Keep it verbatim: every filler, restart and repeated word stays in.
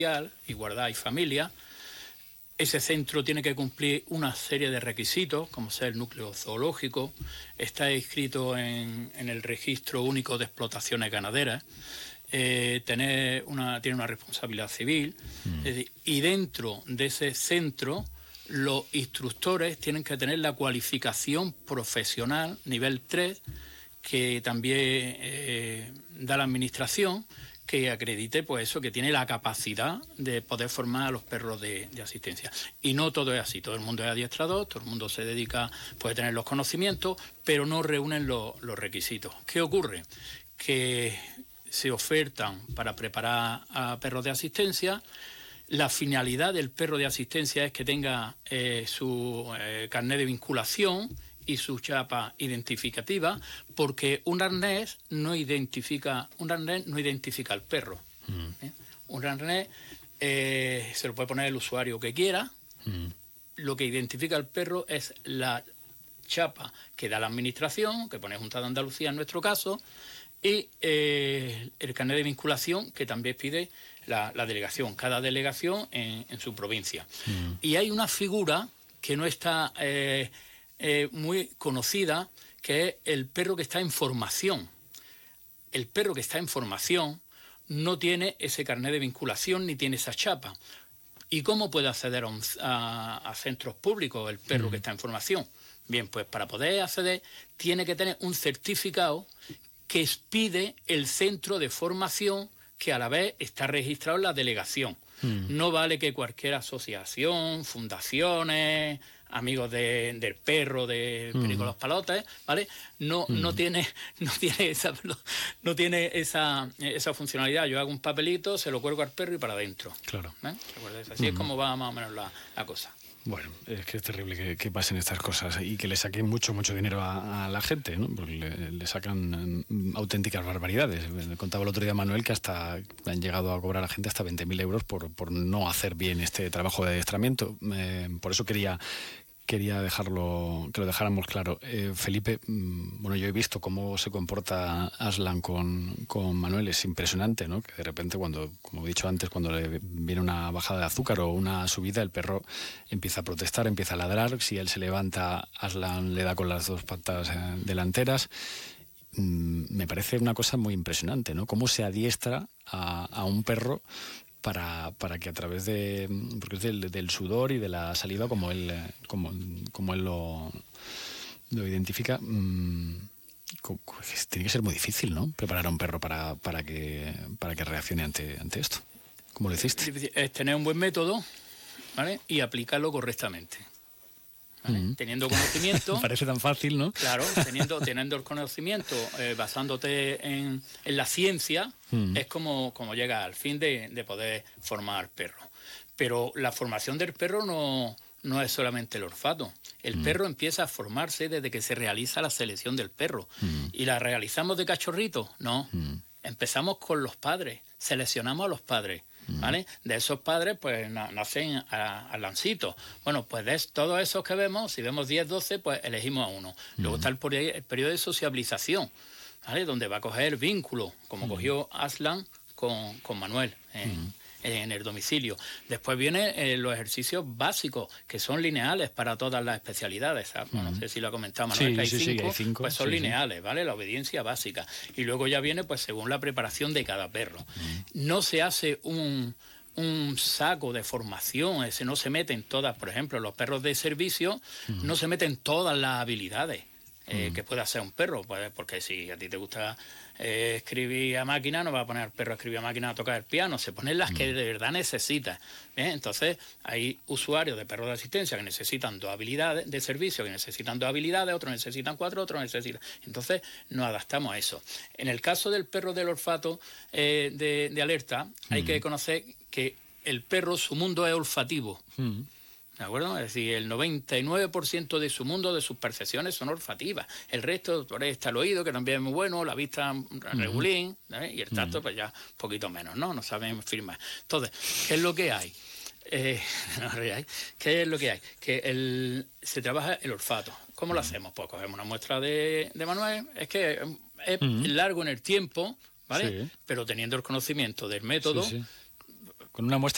Igualdad y Familia. Ese centro tiene que cumplir una serie de requisitos, como ser el núcleo zoológico, está inscrito en, en el Registro Único de Explotaciones Ganaderas, eh, tener una, tiene una responsabilidad civil, mm. es decir, y dentro de ese centro los instructores tienen que tener la cualificación profesional nivel tres, que también eh, da la administración, que acredite pues eso, que tiene la capacidad de poder formar a los perros de, de asistencia. Y no todo es así, todo el mundo es adiestrador, todo el mundo se dedica, puede tener los conocimientos, pero no reúnen lo, los requisitos. ¿Qué ocurre? Que se ofertan para preparar a perros de asistencia. La finalidad del perro de asistencia es que tenga eh, su eh, carnet de vinculación y su chapa identificativa, porque un arnés no identifica, un arnés no identifica al perro. Mm. ¿eh? Un arnés eh, se lo puede poner el usuario que quiera. Mm. Lo que identifica al perro es la chapa que da la administración, que pone Junta de Andalucía en nuestro caso, y eh, el carnet de vinculación que también pide la, la delegación, cada delegación en, en su provincia. Mm. Y hay una figura que no está eh, eh, muy conocida, que es el perro que está en formación. El perro que está en formación no tiene ese carnet de vinculación ni tiene esa chapa. ¿Y cómo puede acceder a, un, a, a centros públicos el perro mm. que está en formación? Bien, pues para poder acceder tiene que tener un certificado que expide el centro de formación, que a la vez está registrado en la delegación. Mm. No vale que cualquier asociación, fundaciones, amigos de, del perro, de Perico mm. los Palotes, ¿vale? No, mm. no tiene, no tiene, esa, no tiene esa, esa funcionalidad. Yo hago un papelito, se lo cuelgo al perro y para adentro. Claro. ¿Eh? Así mm. es como va más o menos la, la cosa. Bueno, es que es terrible que, que pasen estas cosas y que le saquen mucho, mucho dinero a, a la gente, ¿no? Porque le, le sacan um, auténticas barbaridades. Me contaba el otro día Manuel que hasta han llegado a cobrar a la gente hasta veinte mil euros por, por no hacer bien este trabajo de adiestramiento. Eh, por eso quería... Quería dejarlo, que lo dejáramos claro. Eh, Felipe, bueno, yo he visto cómo se comporta Aslan con, con Manuel, es impresionante, ¿no? Que de repente cuando, como he dicho antes, cuando le viene una bajada de azúcar o una subida, el perro empieza a protestar, empieza a ladrar. Si él se levanta, Aslan le da con las dos patas eh, delanteras. Mm, me parece una cosa muy impresionante, ¿no? Cómo se adiestra a, a un perro Para, para que a través de, porque es del, del sudor y de la saliva, como él, como, como él lo, lo identifica, mmm, tiene que ser muy difícil, ¿no? Preparar a un perro para, para, que, para que reaccione ante, ante esto. ¿Cómo lo hiciste? Es tener un buen método, ¿vale? Y aplicarlo correctamente. ¿Vale? Mm. Teniendo conocimiento... Parece tan fácil, ¿no? Claro, teniendo, teniendo el conocimiento, eh, basándote en, en la ciencia, mm. es como, como llega al fin de, de poder formar perro. Pero la formación del perro no, no es solamente el olfato. El mm. perro empieza a formarse desde que se realiza la selección del perro. Mm. ¿Y la realizamos de cachorrito? No. Mm. Empezamos con los padres, seleccionamos a los padres. ¿Vale? De esos padres pues nacen Aslancitos. Bueno, pues de todos esos que vemos, si vemos diez, doce, pues elegimos a uno. Uh-huh. Luego está el, el periodo de sociabilización, ¿vale? Donde va a coger el vínculo, como uh-huh. cogió Aslan con, con Manuel en, uh-huh. en el domicilio. Después vienen eh, los ejercicios básicos, que son lineales para todas las especialidades, ¿sabes? Uh-huh. No sé si lo ha comentado Manuel, sí, que hay, sí, cinco, sí, hay cinco, pues son sí, lineales, sí. ¿Vale? La obediencia básica. Y luego ya viene, pues según la preparación de cada perro. Uh-huh. No se hace un, un saco de formación, ese no se meten todas, por ejemplo, los perros de servicio, uh-huh. no se meten todas las habilidades. Eh, uh-huh. que puede hacer un perro, pues, porque si a ti te gusta eh, escribir a máquina, no va a poner al perro a escribir a máquina a tocar el piano, se ponen las uh-huh. que de verdad necesita. ¿eh? Entonces hay usuarios de perros de asistencia que necesitan dos habilidades, de servicio que necesitan dos habilidades, otros necesitan cuatro, otros necesitan... Entonces nos adaptamos a eso. En el caso del perro del olfato eh, de, de alerta, uh-huh. hay que conocer que el perro, su mundo es olfativo. Uh-huh. ¿De acuerdo? Es decir, el noventa y nueve por ciento de su mundo, de sus percepciones, son olfativas. El resto, por ahí está el oído, que también es muy bueno, la vista regulín, ¿eh? Y el tacto, uh-huh. pues ya un poquito menos, ¿no? No saben firmar. Entonces, ¿qué es lo que hay? Eh, ¿Qué es lo que hay? Que el, se trabaja el olfato. ¿Cómo lo hacemos? Pues cogemos una muestra de, de Manuel, es que es uh-huh. largo en el tiempo, ¿vale? Sí. Pero teniendo el conocimiento del método... Sí, sí. Con una muestra